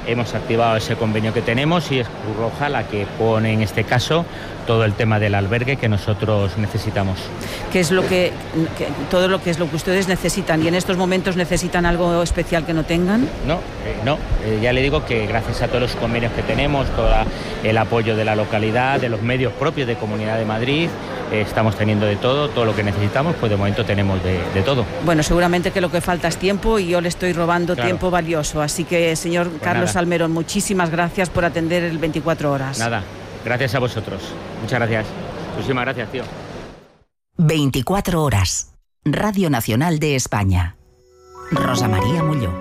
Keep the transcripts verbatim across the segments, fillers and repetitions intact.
hemos activado ese convenio que tenemos y es Cruz Roja la que pone en este caso todo el tema del albergue que nosotros necesitamos. ¿Qué es lo que, que todo lo que es lo que ustedes necesitan? ¿Y en estos momentos necesitan algo especial que no tengan? No, eh, no. Eh, ya le digo que gracias a todos los convenios que tenemos, todo el apoyo de la localidad, de los medios propios de Comunidad de Madrid, eh, estamos teniendo de todo, todo lo que necesitamos, pues de momento tenemos de, de todo. Bueno, seguramente que lo que falta es tiempo y yo le estoy robando claro. tiempo valioso. Así que, señor pues Carlos nada. Salmerón, muchísimas gracias por atender el veinticuatro horas. Nada. Gracias a vosotros. Muchas gracias. Muchísimas gracias, tío. veinticuatro horas. Radio Nacional de España. Rosa María Molló.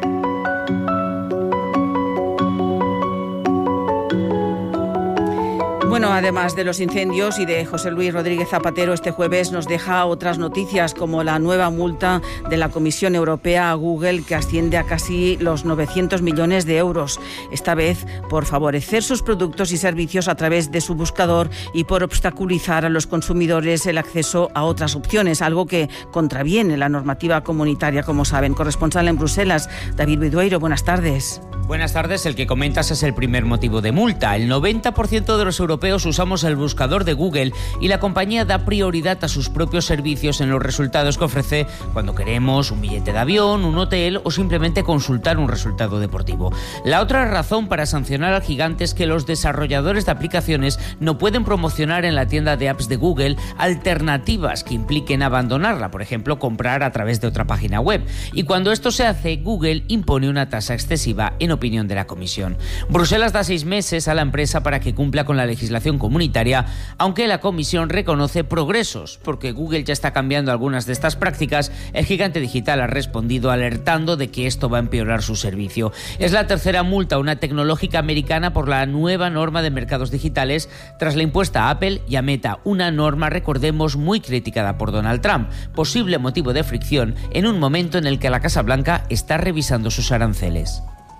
Bueno, además de los incendios y de José Luis Rodríguez Zapatero, este jueves nos deja otras noticias como la nueva multa de la Comisión Europea a Google que asciende a casi los novecientos millones de euros. Esta vez por favorecer sus productos y servicios a través de su buscador y por obstaculizar a los consumidores el acceso a otras opciones, algo que contraviene la normativa comunitaria, como saben. Corresponsal en Bruselas, David Bidueiro, buenas tardes. Buenas tardes. El que comentas es el primer motivo de multa. El noventa por ciento de los europeos usamos el buscador de Google y la compañía da prioridad a sus propios servicios en los resultados que ofrece cuando queremos un billete de avión, un hotel o simplemente consultar un resultado deportivo. La otra razón para sancionar al gigante es que los desarrolladores de aplicaciones no pueden promocionar en la tienda de apps de Google alternativas que impliquen abandonarla, por ejemplo, comprar a través de otra página web. Y cuando esto se hace, Google impone una tasa excesiva en opinión de la Comisión. Bruselas da seis meses a la empresa para que cumpla con la legislación comunitaria, aunque la Comisión reconoce progresos, porque Google ya está cambiando algunas de estas prácticas. El gigante digital ha respondido alertando de que esto va a empeorar su servicio. Es la tercera multa a una tecnológica americana por la nueva norma de mercados digitales tras la impuesta a Apple y a Meta, una norma, recordemos, muy criticada por Donald Trump, posible motivo de fricción en un momento en el que la Casa Blanca está revisando sus aranceles.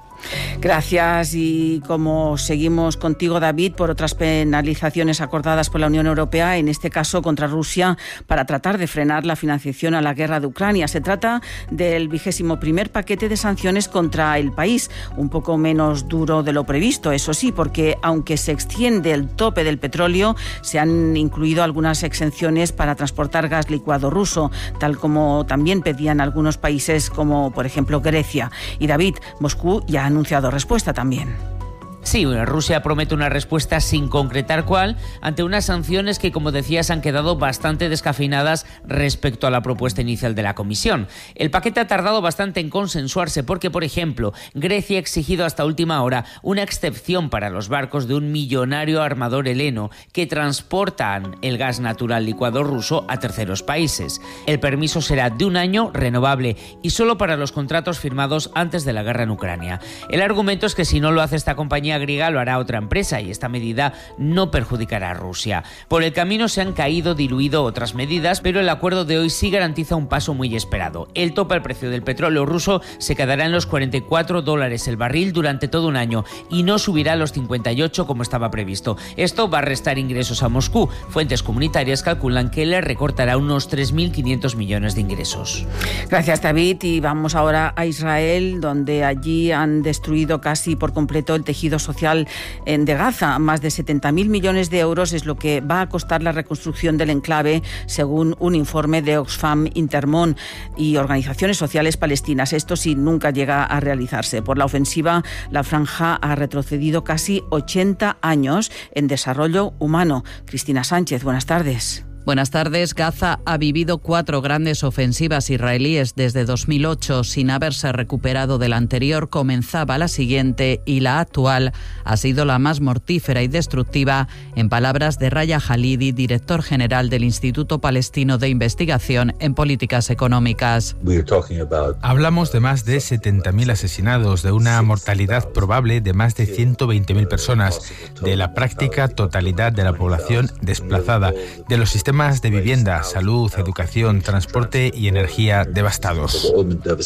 Gracias. Y como seguimos contigo, David, por otras penalizaciones acordadas por la Unión Europea, en este caso contra Rusia, para tratar de frenar la financiación a la guerra de Ucrania. Se trata del vigésimo primer paquete de sanciones contra el país, un poco menos duro de lo previsto, eso sí, porque aunque se extiende el tope del petróleo, se han incluido algunas exenciones para transportar gas licuado ruso, tal como también pedían algunos países como, por ejemplo, Grecia. Y David, Moscú ya ha anunciado respuesta también. Sí, Rusia promete una respuesta sin concretar cuál ante unas sanciones que, como decías, han quedado bastante descafeinadas respecto a la propuesta inicial de la Comisión. El paquete ha tardado bastante en consensuarse porque, por ejemplo, Grecia ha exigido hasta última hora una excepción para los barcos de un millonario armador heleno que transportan el gas natural licuado ruso a terceros países. El permiso será de un año, renovable y solo para los contratos firmados antes de la guerra en Ucrania. El argumento es que si no lo hace esta compañía griega lo hará otra empresa y esta medida no perjudicará a Rusia. Por el camino se han caído, diluido otras medidas, pero el acuerdo de hoy sí garantiza un paso muy esperado. El tope al precio del petróleo ruso se quedará en los cuarenta y cuatro dólares el barril durante todo un año y no subirá a los cincuenta y ocho como estaba previsto. Esto va a restar ingresos a Moscú. Fuentes comunitarias calculan que le recortará unos tres mil quinientos millones de ingresos. Gracias, David. Y vamos ahora a Israel, donde allí han destruido casi por completo el tejido social de Gaza. Más de setenta mil millones de euros es lo que va a costar la reconstrucción del enclave, según un informe de Oxfam, Intermon y organizaciones sociales palestinas. Esto sí nunca llega a realizarse. Por la ofensiva, la franja ha retrocedido casi ochenta años en desarrollo humano. Cristina Sánchez, buenas tardes. Buenas tardes. Gaza ha vivido cuatro grandes ofensivas israelíes desde dos mil ocho. Sin haberse recuperado de la anterior, comenzaba la siguiente y la actual ha sido la más mortífera y destructiva, en palabras de Raya Halidi, director general del Instituto Palestino de Investigación en Políticas Económicas. Hablamos de más de setenta mil asesinados, de una mortalidad probable de más de ciento veinte mil personas, de la práctica totalidad de la población desplazada, de los sistemas de vivienda, salud, educación, transporte y energía devastados.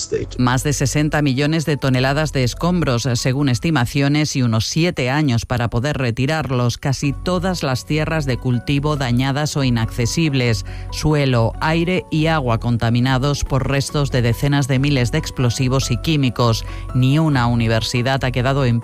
Más de sesenta millones de toneladas de escombros, según estimaciones, y unos siete años para poder retirarlos. Casi todas las tierras de cultivo dañadas o inaccesibles, suelo, aire y agua contaminados por restos de decenas de miles de explosivos y químicos. Ni una universidad ha quedado en